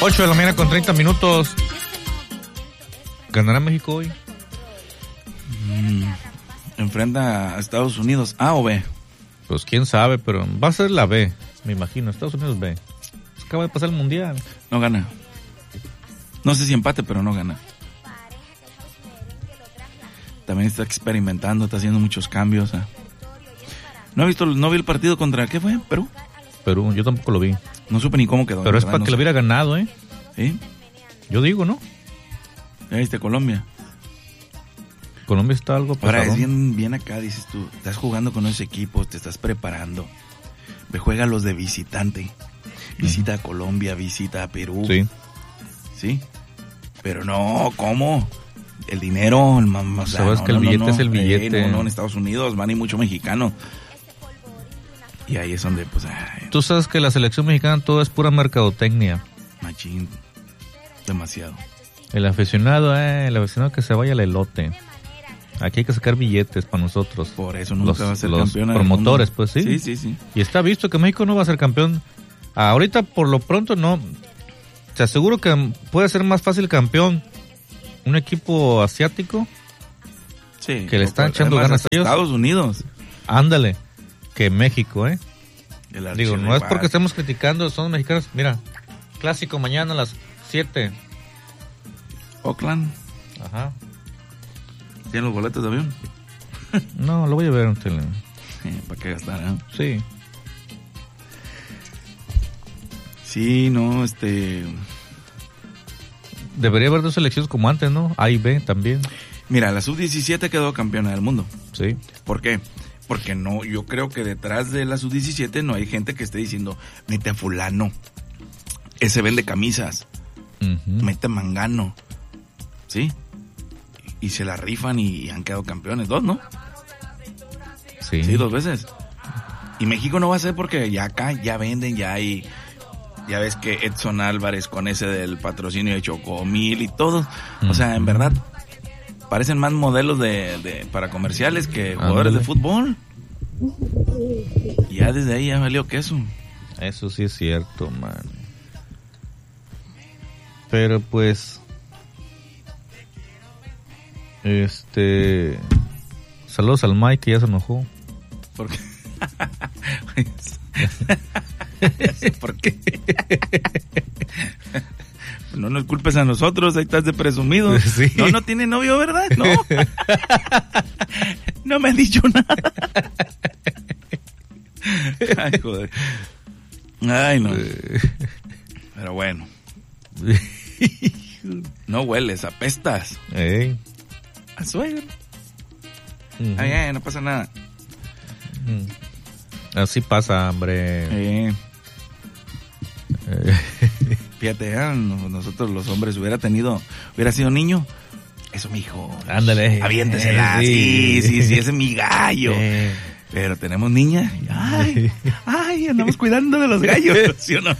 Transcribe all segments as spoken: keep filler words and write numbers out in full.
ocho de la mañana con treinta minutos. ¿Ganará México hoy? Mm, enfrenta a Estados Unidos, ¿A o B? Pues quién sabe, pero va a ser la B, me imagino. Estados Unidos B. Acaba de pasar el mundial. No gana. No sé si empate, pero no gana. También está experimentando, está haciendo muchos cambios. ¿eh? No he visto, no vi el partido contra, ¿qué fue? ¿Perú? Perú, yo tampoco lo vi. No supe ni cómo quedó. Pero es verdad, para no que sé. lo hubiera ganado, ¿eh? ¿Sí? Yo digo, ¿no? Ya viste Colombia. Colombia está algo Ahora pasadón. es bien, bien acá, dices tú, estás jugando con esos equipos, te estás preparando. Ve, juega los de visitante. Visita uh-huh. a Colombia, visita a Perú. Sí. Sí. Pero no, ¿cómo? El dinero, el mamá. O sea, Sabes no, que el no, billete no, es el no. billete. Eh, no, no, en Estados Unidos van y mucho mexicano. Y ahí es donde, pues. Ay, Tú sabes que la selección mexicana todo es pura mercadotecnia. Machín. Demasiado. El aficionado, eh, el aficionado que se vaya al elote. Aquí hay que sacar billetes para nosotros. Por eso nunca los, va a ser los campeón. promotores, pues sí. Sí, sí, sí. Y está visto que México no va a ser campeón. Ahorita, por lo pronto, no. Te aseguro que puede ser más fácil campeón un equipo asiático. Sí. Que le están echando además, ganas a ellos. Estados Unidos. Ándale. Que México, ¿eh? El Digo, no es porque estemos criticando, son mexicanos. Mira, clásico mañana a las siete. Oakland. Ajá. ¿Tienen los boletos de avión? No, lo voy a ver en tele. Eh, ¿Para qué gastar, eh? Sí. Sí, no, este... Debería haber dos selecciones como antes, ¿no? A y B también. Mira, la sub diecisiete quedó campeona del mundo. Sí. ¿Por qué? Porque no, yo creo que detrás de la sub diecisiete no hay gente que esté diciendo, mete a fulano, ese vende camisas, Uh-huh. mete a mangano, ¿sí? Y se la rifan y han quedado campeones, dos, ¿no? Sí. Sí, dos veces. Y México no va a ser porque ya acá ya venden, ya hay, ya ves que Edson Álvarez con ese del patrocinio de Chocomil y todo. Uh-huh. O sea, en verdad, parecen más modelos de, de para comerciales que jugadores Ándale. de fútbol. Y ya desde ahí ya valió queso. Eso sí es cierto, man. Pero pues, este, saludos al Mike que ya se enojó. ¿Por qué? ¿Por qué? No nos culpes a nosotros, ahí estás de presumido. Sí. No, no tiene novio, ¿verdad? No. No me has dicho nada. Ay, joder. Ay, no. Pero bueno. No hueles, apestas. Ey. A suegro. Uh-huh. Ay, ay, no pasa nada. Uh-huh. Así pasa, hombre. Eh. Eh. Fíjate, ¿eh? Nosotros los hombres hubiera tenido, hubiera sido niño. Eso, mijo. Ándale. Aviéntesela. Eh, sí, sí, sí, ese es mi gallo. Eh. Pero tenemos niña. Ay, ay, andamos cuidando de los gallos. ¿Sí o no?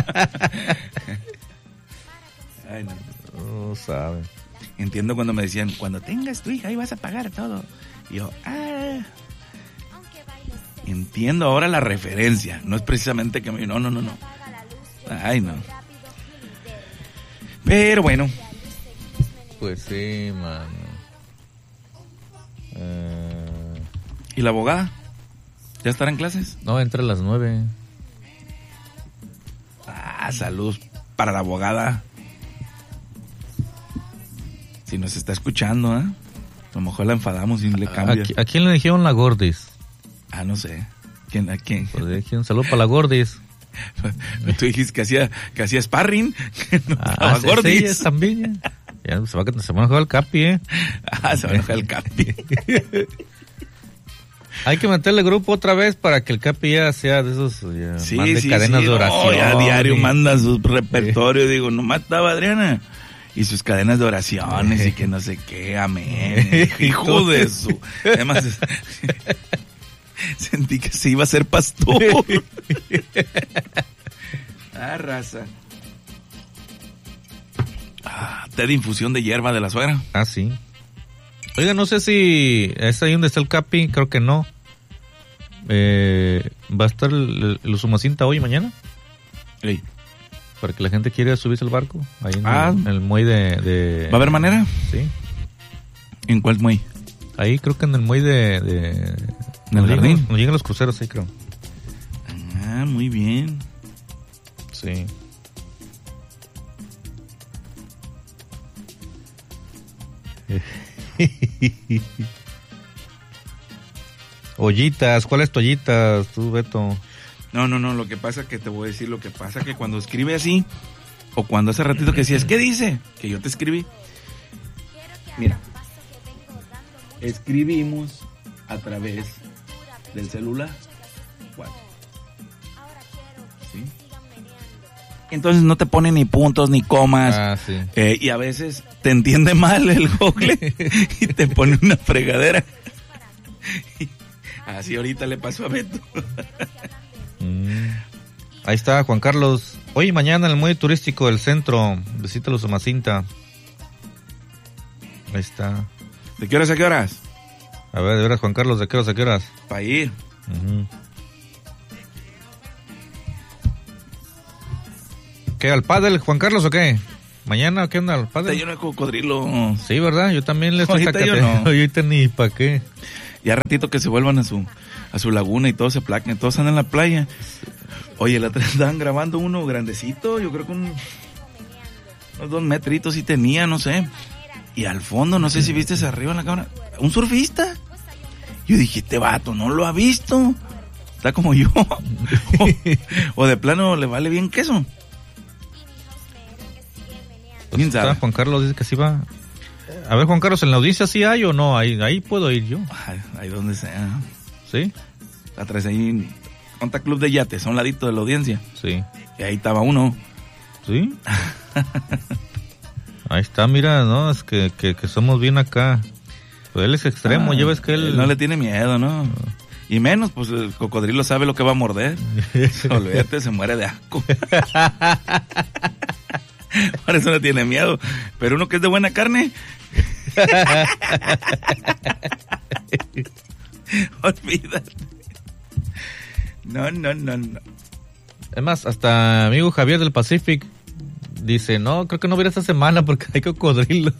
Ay, no. No sabe. Entiendo cuando me decían, cuando tengas tu hija ahí vas a pagar todo. Y yo, ah. Entiendo ahora la referencia. No es precisamente que me... No, no, no, no. Ay, no. Pero bueno. Pues sí, mano. Uh... ¿Y la abogada? ¿Ya estará en clases? No, entra a las nueve. Ah, saludos para la abogada. Si nos está escuchando, ¿eh? A lo mejor la enfadamos y le cambia. ¿A, ¿A quién le dijeron la Gordis? Ah, no sé. ¿Quién, ¿A quién? Pues le dijeron saludo para la Gordis. Tú dijiste que hacía, que hacía sparring. Que no ah, sí, Gordis. Sí, también. Ya, se va, se va a enojar el Capi, ¿eh? Ah, se va a enojar el Capi. Hay que meterle grupo otra vez para que el Capi ya sea de esos, ya, sí, mande sí, cadenas sí, de oración. No, ya a diario y... manda su repertorio. Sí. Digo, no mataba a Adriana. Y sus cadenas de oraciones y que no sé qué, amén. Hijo de su... Además, sentí que se iba a ser pastor. Ah, raza. Ah, té de infusión de hierba de la suegra. Ah, sí. Oiga, no sé si es ahí donde está el Capi, creo que no. Eh, ¿Va a estar el, el Usumacinta hoy y mañana? Sí. para que la gente quiera subirse al barco. Ahí en, Ah. el, en el muelle de, de... ¿Va a haber manera? Sí. ¿En cuál muelle? Ahí creo que en el muelle de... de ¿En el nos llegan- jardín? Nos llegan los cruceros ahí, creo. Ah, muy bien. Sí. Ollitas, ¿cuáles ollitas tú, Beto? No, no, no, lo que pasa que te voy a decir, lo que pasa que cuando escribe así, o cuando hace ratito que decías, ¿qué dice? Que yo te escribí. Mira, escribimos a través del celular. ¿Cuál? ¿Sí? Entonces no te pone ni puntos ni comas. Ah, sí. Eh, y a veces te entiende mal el Google y te pone una fregadera. Así ahorita le pasó a Beto. Mm. Ahí está Juan Carlos. Hoy y mañana en el muelle turístico del centro. Visítalo, Sumacinta. Ahí está. ¿De qué horas a qué horas? A ver, de veras, Juan Carlos, ¿de qué horas a qué horas? Para ir. Ujú. ¿Qué, al pádel, Juan Carlos, o qué? ¿Mañana qué onda, al Está pádel? lleno de cocodrilo. Sí, ¿verdad? Yo también le estoy Ahorita yo sacando. no. Ahorita ni pa' qué. Ya ratito que se vuelvan a su a su laguna y todos se plaquen, todos andan en la playa. Oye, la otra vez estaban grabando uno grandecito, yo creo que un, unos dos metritos sí tenía, no sé. Y al fondo, no sé si viste arriba en la cámara, un surfista. Yo dije, este vato no lo ha visto. Está como yo. o, o de plano le vale bien queso. Pues ¿Quién sabe? está, Juan Carlos dice que sí va. A ver, Juan Carlos, ¿en la audiencia sí hay o no? Ahí, ahí puedo ir yo. Ay, ahí donde sea. ¿Sí? Atrás ahí, Conta Club de Yates, a un ladito de la audiencia. Sí. Y ahí estaba uno. ¿Sí? Ahí está, mira, ¿no? Es que, que, que somos bien acá. Pues él es extremo, Ah, ya ves que él... no le tiene miedo, ¿no? Y menos, pues el cocodrilo sabe lo que va a morder. Olvídate, se muere de asco. Por eso no tiene miedo. Pero uno que es de buena carne. Olvídate. No, no, no, no. Es más, hasta amigo Javier del Pacific dice, no, creo que no voy a ir esta semana porque hay cocodrilos.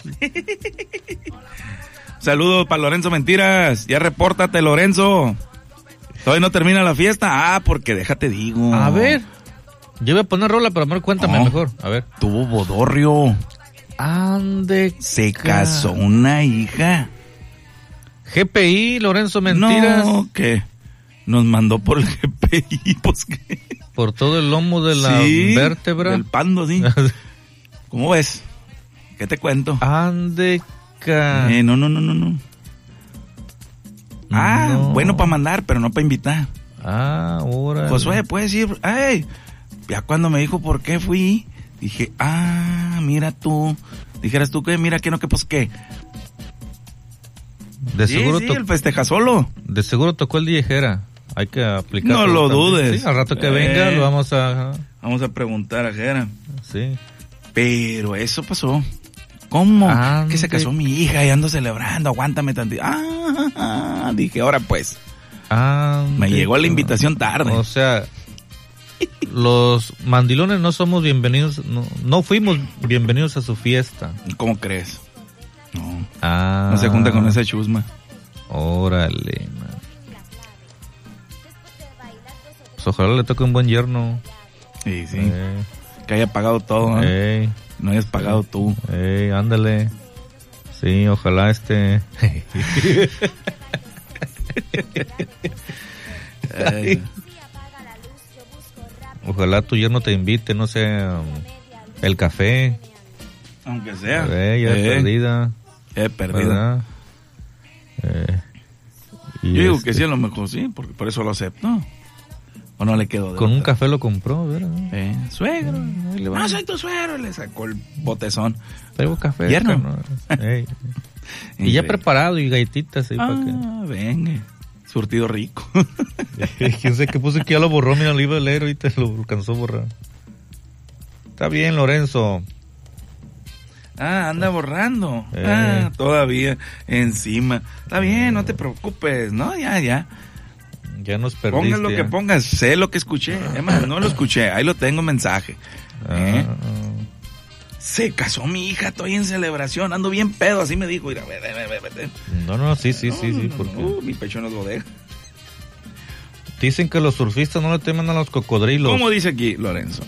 Saludos para Lorenzo Mentiras. Ya repórtate, Lorenzo. Todavía no termina la fiesta. Ah, porque déjate digo. A ver, yo voy a poner rola, pero mejor cuéntame No. mejor. A ver. Tuvo bodorrio. Ande. Se casó una hija. G P I, Lorenzo Mentiras. No, ¿qué? Nos mandó por el G P I, pues qué. Por todo el lomo de la Sí, vértebra. del pando, sí. ¿Cómo ves? ¿Qué te cuento? Ande. ca- Eh, no, no, no, no, no. Ah, No. bueno para mandar, pero no para invitar. Ah, ahora. Josué, puedes ir. Ay, ya cuando me dijo por qué fui, dije, ah, mira tú. Dijeras tú que, mira que no, que pues qué. De Sí, seguro, sí, to- el festeja solo. de seguro tocó el Diejera. Hay que aplicarlo. No lo también. dudes. Sí, al rato que Eh. venga lo vamos a... Vamos a preguntar a Jera. Sí. Pero eso pasó. ¿Cómo? Ande. Que se casó mi hija y ando celebrando, aguántame tantito. Ah, dije, ahora pues. Ande, Me llegó la ca- invitación tarde. O sea, los mandilones no somos bienvenidos, no, no fuimos bienvenidos a su fiesta. ¿Cómo crees? No, Ah. no se junta con esa chusma. Órale, man. Pues ojalá le toque un buen yerno. Sí, sí. Eh, Que haya pagado todo, ¿no? ey, No hayas pagado tú. ey, ándale. Sí, ojalá este... Ay, Ojalá tu yerno te invite, no sé, um, el café. aunque sea. Eh, ya es Eh, perdida. eh, perdida. ¿Verdad? Eh, y Yo digo este, que sí, a lo mejor sí, porque por eso lo acepto. O no le quedó de con un otra. café lo compró, ¿verdad? Eh, suegro. Ahí le va. No soy tu suegro. Le sacó el botezón. Traigo café. Yerno. carnal. Ey. Y ya Increíble. preparado y galletitas ahí para Ah, venga. Surtido rico. que... Quién sé qué puse que ya lo borró, mira, lo iba a leer, ahorita lo alcanzó a borrar. Está bien, Lorenzo. Ah, anda borrando. Eh. Ah, todavía encima. Está bien, no te preocupes, ¿no? Ya, ya. Ya nos perdiste. Pongas lo ya. que pongas, sé lo que escuché. Es más, no lo escuché, ahí lo tengo mensaje. ¿Eh? Ah. Se casó mi hija, estoy en celebración, ando bien pedo, así me dijo. Mira, vete, vete, vete. No, no, sí, sí, No, sí, sí. no, Porque no, mi pecho no es bodega. dicen que los surfistas no le temen a los cocodrilos. ¿Cómo dice aquí, Lorenzo?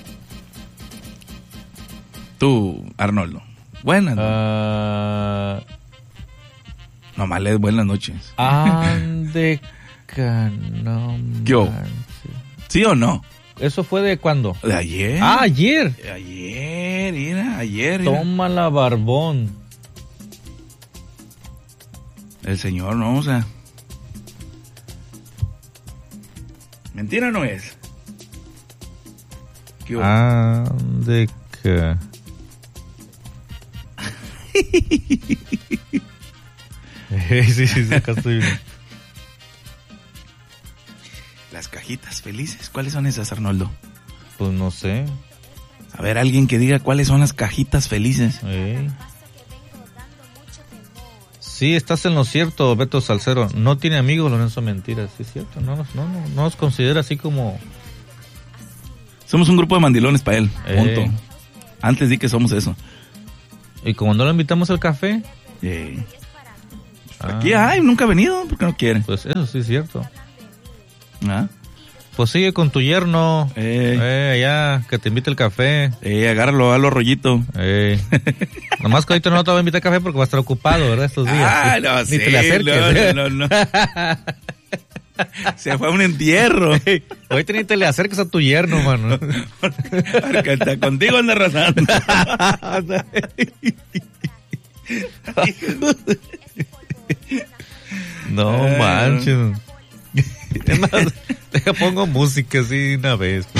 Tú, Arnoldo. Buenas noches. Ah, Nomás le des buenas noches. ande no ¿Qué hubo? manches. ¿Sí o no? ¿Eso fue de cuándo? De ayer. Ah, ayer. Ayer, mira, ayer. Mira. Toma la barbón. El señor, no, o sea. Mentira no es. ¿Qué hubo? Ande que... sí, sí, sí, acá estoy viendo. Las cajitas felices, ¿cuáles son esas, Arnoldo? Pues no sé. A ver, alguien que diga cuáles son las cajitas felices. Ey. Sí, estás en lo cierto, Beto Salcero. No tiene amigos, Lorenzo Mentiras. Sí, es cierto. No, no, no, no nos considera así como... Somos un grupo de mandilones para él, Ey. punto. Antes di que somos eso. Y como no lo invitamos al café, Ey. ah, Aquí hay, nunca ha venido, porque no quiere. pues eso sí es cierto. ¿Ah? Pues sigue con tu yerno. Ey. Eh, allá, que te invite el café. Eh, agárralo, a los rollitos. Eh. Nomás que ahorita no te voy a invitar al café porque va a estar ocupado, ¿verdad? Estos días. Ah, no, Ni sí, te le acerques. no, no, no, no. Se fue a un entierro. Ahorita ni te le acerques a tu yerno, mano. Porque hasta contigo anda arrasando. No Ay, manches. Es más, deja pongo música así una vez.